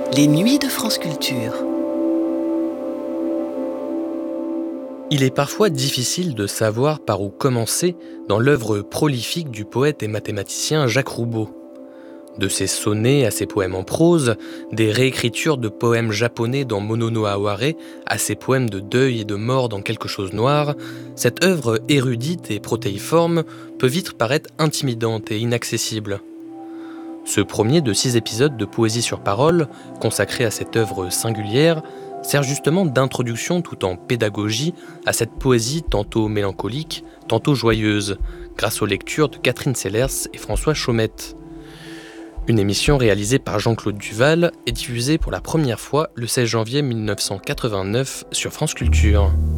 Les nuits de France Culture. Il est parfois difficile de savoir par où commencer dans l'œuvre prolifique du poète et mathématicien Jacques Roubaud. De ses sonnets à ses poèmes en prose, des réécritures de poèmes japonais dans Mononohaware à ses poèmes de deuil et de mort dans Quelque chose noir, cette œuvre érudite et protéiforme peut vite paraître intimidante et inaccessible. Ce premier de 6 épisodes de Poésie sur parole, consacré à cette œuvre singulière, sert justement d'introduction tout en pédagogie à cette poésie tantôt mélancolique, tantôt joyeuse, grâce aux lectures de Catherine Sellers et François Chaumette. Une émission réalisée par Jean-Claude Duval et diffusée pour la première fois le 16 janvier 1989 sur France Culture.